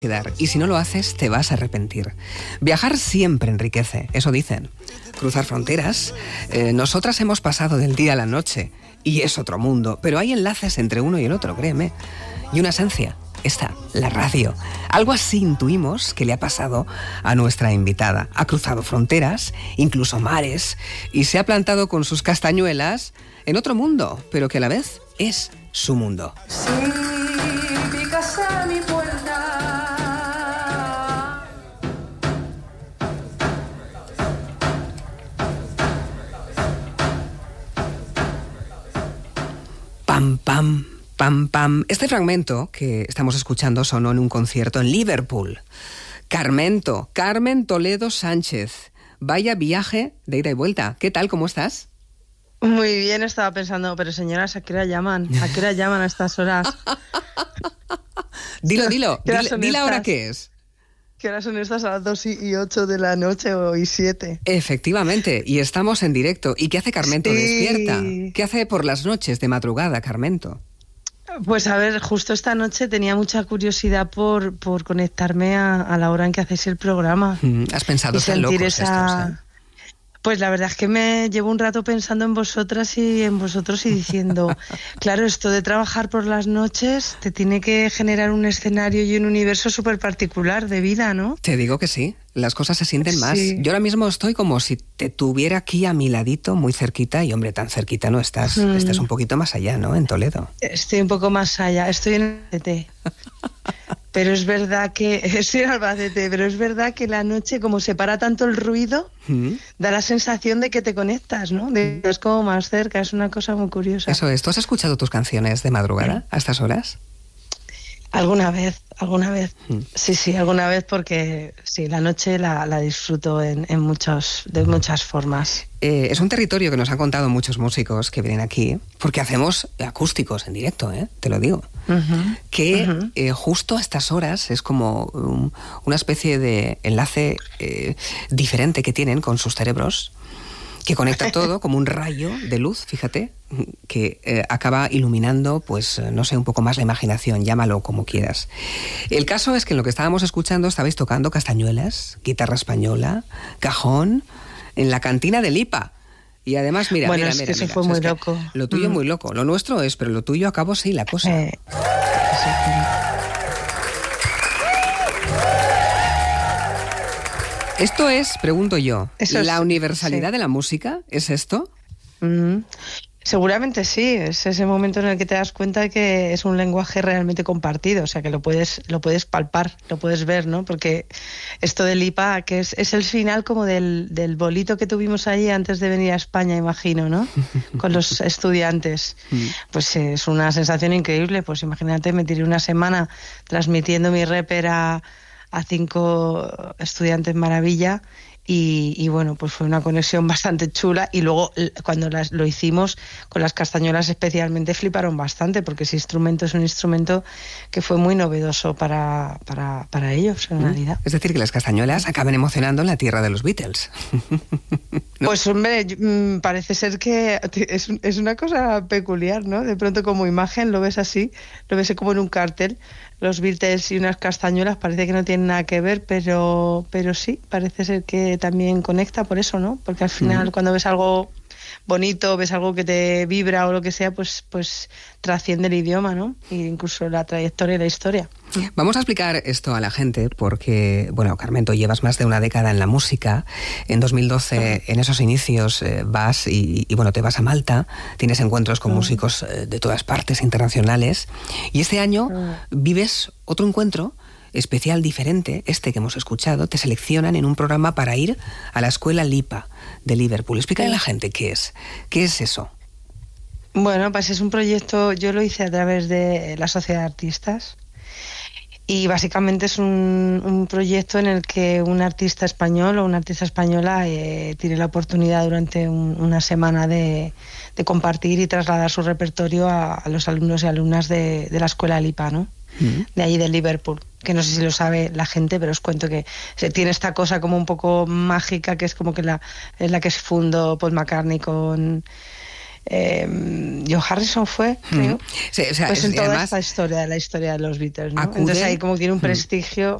Y si no lo haces, te vas a arrepentir. Viajar siempre enriquece, eso dicen. Cruzar fronteras. Nosotras hemos pasado del día a la noche y es otro mundo, pero hay enlaces entre uno y el otro, créeme. Y una esencia, esta, la radio. Algo así intuimos que le ha pasado a nuestra invitada. Ha cruzado fronteras, incluso mares, y se ha plantado con sus castañuelas en otro mundo, pero que a la vez es su mundo. Sí, picas a mi puerta. Pam, pam, pam, pam. Este fragmento que estamos escuchando sonó en un concierto en Liverpool. Carmen Toledo Sánchez. Vaya viaje de ida y vuelta. ¿Qué tal? ¿Cómo estás? Muy bien, estaba pensando, pero señoras, ¿a qué hora llaman? ¿A qué hora llaman a estas horas? Dile ahora qué es. ¿Qué horas son estas? A las 2:08 de la noche o 7. Efectivamente, y estamos en directo. ¿Y qué hace Carmento Sí. despierta? ¿Qué hace por las noches de madrugada, Carmento? Pues a ver, justo esta noche tenía mucha curiosidad por conectarme a la hora en que hacéis el programa. ¿Has pensado y ser sentir locos estos, Pues la verdad es que me llevo un rato pensando en vosotras y en vosotros y diciendo, claro, esto de trabajar por las noches te tiene que generar un escenario y un universo súper particular de vida, ¿no? Te digo que sí, las cosas se sienten más. Sí. Yo ahora mismo estoy como si te tuviera aquí a mi ladito, muy cerquita, y hombre, tan cerquita no estás. Estás un poquito más allá, ¿no? En Toledo. Estoy un poco más allá, estoy en Albacete. Pero es verdad que estoy en Albacete, pero es verdad que la noche, como se para tanto el ruido, da la sensación de que te conectas, ¿no? Es como más cerca, es una cosa muy curiosa. Eso es. ¿Tú has escuchado tus canciones de madrugada a estas horas? Alguna vez. Sí, alguna vez, porque sí, la noche la disfruto de muchas formas. Es un territorio que nos han contado muchos músicos que vienen aquí, porque hacemos acústicos en directo, te lo digo. Que justo a estas horas es como una especie de enlace diferente que tienen con sus cerebros, que conecta todo como un rayo de luz, fíjate, que acaba iluminando, pues, no sé, un poco más la imaginación, llámalo como quieras. El caso es que en lo que estábamos escuchando estabais tocando castañuelas, guitarra española, cajón, en la cantina de Lipa. Y además, mira, eso fue muy loco. Lo tuyo muy loco, lo nuestro es, pero lo tuyo acabó sí, la cosa. ¿Esto es, pregunto yo, la universalidad de la música? ¿Es esto? Seguramente sí, es ese momento en el que te das cuenta que es un lenguaje realmente compartido, o sea que lo puedes palpar, lo puedes ver, ¿no? Porque esto del IPA, que es el final como del bolito que tuvimos allí antes de venir a España, imagino, ¿no? Con los estudiantes. Pues es una sensación increíble, pues imagínate, me tiré una semana transmitiendo mi reper a 5 estudiantes maravilla y bueno, pues fue una conexión bastante chula y luego cuando lo hicimos con las castañuelas especialmente fliparon bastante porque ese instrumento es un instrumento que fue muy novedoso para ellos en realidad. Es decir, que las castañuelas acaban emocionando en la tierra de los Beatles. ¿No? Pues hombre, parece ser que es una cosa peculiar, ¿no? De pronto como imagen lo ves así, lo ves como en un cartel. Los Beatles y unas castañuelas parece que no tienen nada que ver, pero sí, parece ser que también conecta por eso, ¿no? Porque al final cuando ves algo bonito, ves algo que te vibra o lo que sea, pues trasciende el idioma, ¿no? E incluso la trayectoria y la historia. Vamos a explicar esto a la gente porque, bueno, Carmento, llevas más de una década en la música. En 2012, en esos inicios, vas y bueno, te vas a Malta, tienes encuentros con músicos de todas partes internacionales y este año vives otro encuentro especial, diferente, este que hemos escuchado. Te seleccionan en un programa para ir a la escuela Lipa de Liverpool. Explícale a la gente qué es eso. Bueno, pues es un proyecto, yo lo hice a través de la Sociedad de Artistas y básicamente es un proyecto en el que un artista español o una artista española tiene la oportunidad durante una semana de compartir y trasladar su repertorio a los alumnos y alumnas de la escuela Lipa, ¿no? De allí de Liverpool, que no sé si lo sabe la gente, pero os cuento que tiene esta cosa como un poco mágica, que es como que es la que fundó Paul McCartney con George Harrison fue, creo. Sí, o sea, pues en toda además, esta historia, la historia de los Beatles, ¿no? acuden, Entonces ahí como tiene un prestigio.